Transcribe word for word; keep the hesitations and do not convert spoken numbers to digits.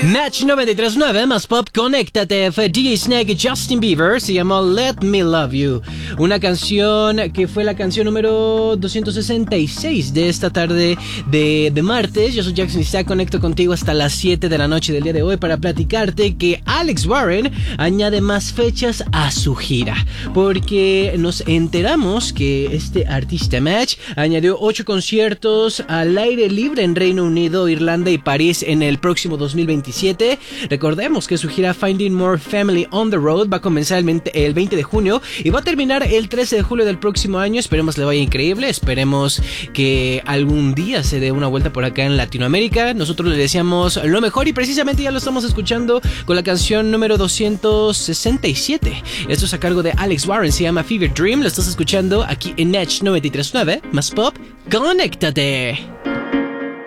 Natch noventa y tres punto nueve más pop, conéctate. Fue D J Snake y Justin Bieber. Se llamó Let Me Love You. Una canción que fue la canción número doscientos sesenta y seis de esta tarde de, de martes. Yo soy Jackson Isaac. Conecto contigo hasta las siete de la noche del día de hoy para platicarte que Alex Warren añade más fechas a su gira. Porque nos enteramos que este artista Match añadió ocho conciertos al aire libre en Reino Unido, Irlanda y París en el próximo dos mil veintisiete. Recordemos que su gira Finding More Family on the Road va a comenzar el veinte de junio y va a terminar el trece de julio del próximo año. Esperemos le vaya increíble, esperemos que algún día se dé una vuelta por acá en Latinoamérica. Nosotros le deseamos lo mejor y precisamente ya lo estamos escuchando con la canción número doscientos sesenta y siete. Esto es a cargo de Alex Warren, se llama Fever Dream. Lo estás escuchando aquí en Natch noventa y tres punto nueve más pop. ¡Conéctate!